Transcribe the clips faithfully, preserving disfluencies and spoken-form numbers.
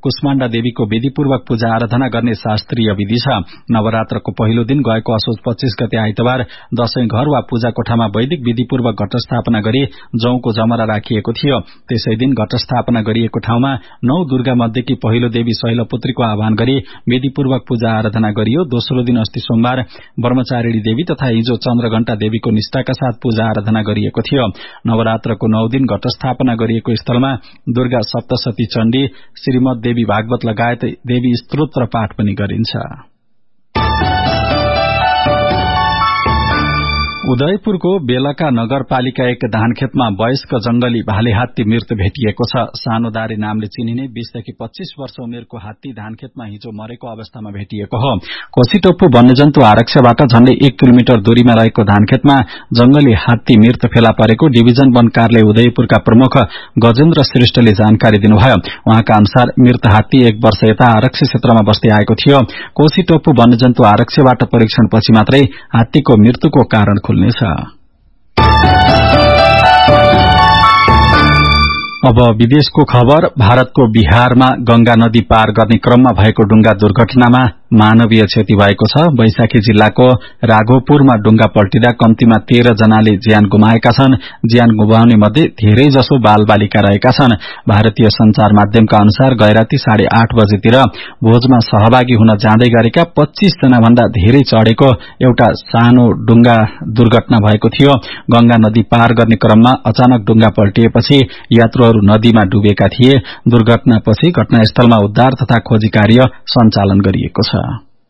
कुष्माण्डा देवीको विधिपूर्वक पूजा आराधना गर्ने शास्त्रीय विधि छ। नवरात्रको पहिलो दिन गएको असोज पच्चीस गते आइतबार दशैं घर वा पूजा कोठामा वैदिक विधिपूर्वक घटस्थापना गरी जौको जमरा राखिएको थियो। त्यसै दिन घटस्थापना गरिएको ठाउँमा नौ दुर्गा मध्येकी पहिलो देवी शैलपुत्रीको आह्वान गरी विधिपूर्वक पूजा आराधना गरियो। दोस्रो दिन अस्ति सोमबार ब्रह्मचारिणी देवी तथा हिजो चन्द्रघण्टा देवीको निष्ठाका साथ पूजा आराधना गरिएको थियो। नवरात्रको नौ दिन घटस्थापना गरिएको स्थलमा दुर्गा सप्तशती चण्डी, श्रीमद देवी भागवत लगायत देवी स्तोत्र पाठ पनि गरिन्छ। उदयपुरको बेलका नगरपालिका एक धानखेतमा वयस्क जंगली भाले हात्ती मृत भेटिएको छ। सानोदारी नामले चिनिने बीसदेखि पच्चीस वर्ष उमेरको हात्ती धानखेतमा हिजो मरेको अवस्थामा भेटिएको हो। कोसीटोप्पु वन्यजन्तु आरक्षबाट झण्डै एक किलोमिटर दूरीमा रहेको धानखेतमा जंगली हात्ती मृत फेला परेको डिभिजन वन कार्यालय उदयपुरका प्रमुख गजेन्द्र श्रेष्ठले जानकारी दिनुभयो। उहाँका अनुसार मृत हात्ती एक वर्ष यता आरक्षी क्षेत्रमा बस्दै आएको थियो। कोसीटोप्पु वन्यजन्तु आरक्षबाट परीक्षणपछि मात्रै हात्तीको मृत्युको कारण खुल्नेछ। अब विदेशको खबर। भारतको बिहारमा गंगा नदी पार गर्ने क्रममा भएको डुंगा दुर्घटनामा मानवीय क्षति भएको छ। बैशाखी जिल्लाको राघोपुरमा डुंगा पल्टिँदा कम्तीमा तेह्र जनाले ज्यान गुमाएका छन्। ज्यान गुमाउने मध्ये धेरै जसो बाल बालिका रहेका छन्। भारतीय संचार माध्यमका अनुसार गैराती साढे आठ बजेतिर भोजमा सहभागी हुन जाँदै गरेका पच्चीस जना भन्दा धेरै चढ़ेको एउटा सानो डुंगा दुर्घटना भएको थियो। गंगा नदी पार गर्ने क्रममा अचानक डुंगा पल्टिएपछि यात्रुहरू नदीमा डुबेका थिए। दुर्घटनापछि घटनास्थलमा उद्धार तथा खोजी कार्य सञ्चालन गरिएको छ।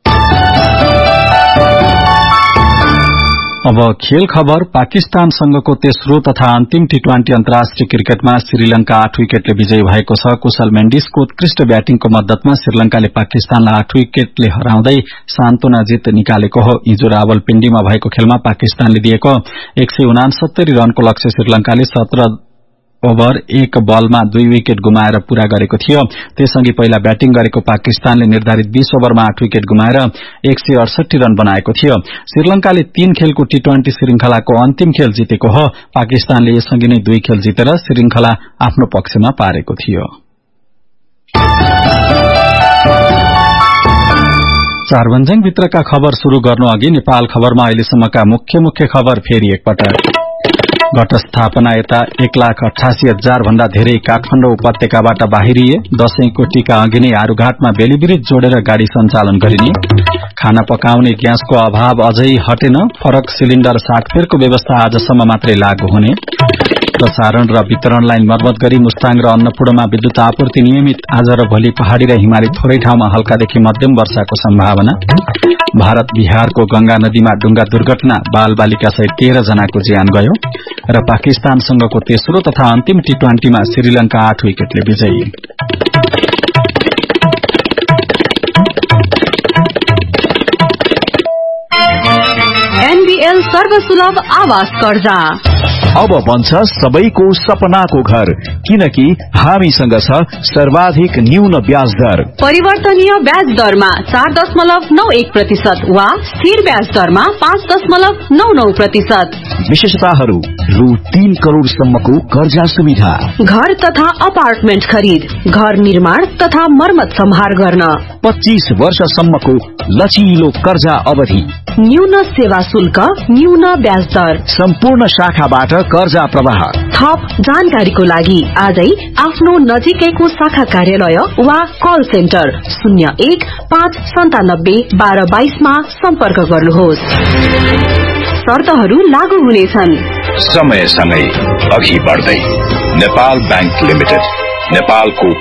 अब खेल खबर। पाकिस्तानसँगको तेस्रो तथा अन्तिम टी ट्वेन्टी अन्तर्राष्ट्रिय क्रिकेटमा श्रीलंका आठ विकेटले विजयी भएको छ। कुशल मेण्डिसको उत्कृष्ट ब्याटिङको मद्दतमा श्रीलंकाले पाकिस्तानलाई आठ विकेटले हराउँदै सान्तोना जित निकालेको हो। हिजो रावलपिण्डीमा भएको खेलमा पाकिस्तानले दिएको एक सय उनासत्तरी रनको लक्ष्य श्रीलंकाले सत्र ओभर एक बलमा दुई विकेट गुमाएर पूरा गरेको थियो। त्यसअघि पहिला ब्याटिङ गरेको पाकिस्तानले निर्धारित बीस ओभरमा आठ विकेट गुमाएर एक सय अडसठी रन बनाएको थियो। श्रीलंकाले तीन खेलको टी ट्वेन्टी श्रृंखलाको अन्तिम खेल जितेको हो। पाकिस्तानले यसअघि नै दुई खेल जितेर श्रृंखला आफ्नो पक्षमा पारेको थियो। चारभन्ज्याङ भित्रका खबर शुरू गर्नु अघि नेपाल खबरमा अहिलेसम्मका मुख्य मुख्य खबर फेरि एकपटक। घटस्थापना यता एक लाख अठासी हजार भन्दा धेरै काठमाडौँ उपत्यकाबाट बाहिरिए। दशैंको टीका अघि नै आरूघाटमा बेलीब्रिज जोडेर गाड़ी सञ्चालन गरिने। खाना पकाउने ग्यासको अभाव अझै हटेन। फरक सिलिण्डर साटफेरको व्यवस्था आजसम्म मात्रै लागू हुने। प्रसारण र वितरण लाइन मर्मत गरी मुस्ताङ र अन्नपूर्णमा विद्युत आपूर्ति नियमित। आज र भोलि पहाड़ी र हिमाली थोरै ठाउँमा हल्कादेखि मध्यम वर्षाको सम्भावना। भारत बिहारको गंगा नदीमा डुंगा दुर्घटना, बाल बालिका सहित तेह्र जनाको ज्यान गयो। र पाकिस्तानसँगको तेस्रो तथा अन्तिम टी ट्वेन्टीमा श्रीलंका आठ विकेटले विजयी। एनबीएल सर्वसुलभ आवास कर्जा अब बन्छ सबैको सपनाको घर, किनकि हामीसँग छ सर्वाधिक न्यून ब्याज दर। परिवर्तनीय ब्याज दरमा चार दशमलव नौ एक प्रतिशत वा स्थिर ब्याज दरमा पाँच दशमलव नौ नौ प्रतिशत। विशेषताहरू रु तीन करोड़सम्मको कर्जा सुविधा, घर तथा अपार्टमेन्ट खरिद, घर निर्माण तथा मर्मत सम्हार गर्न, पच्चीस वर्षसम्मको लचिलो कर्जा अवधि, न्यून सेवा शुल्क, न्यून ब्याज दर, सम्पूर्ण शाखाबाट कर्जा प्रवाह। थप जानकारीको लागि आजै आफ्नो नजिकैको शाखा कार्यालय वा कल सेन्टर शून्य एक पाँच सन्तानब्बे बाह्र बाइसमा सम्पर्क गर्नुहोस्। शर्तहरू लागू हुनेछन्। समय सँगै अघि बढ्दै नेपाल बैंक लिमिटेड, नेपालको